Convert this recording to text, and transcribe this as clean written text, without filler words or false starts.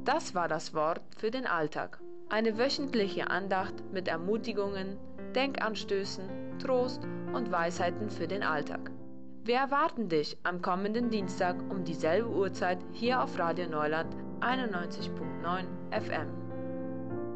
Das war das Wort für den Alltag. Eine wöchentliche Andacht mit Ermutigungen, Denkanstößen, Trost und Weisheiten für den Alltag. Wir erwarten dich am kommenden Dienstag um dieselbe Uhrzeit hier auf Radio Neuland 91.9 FM.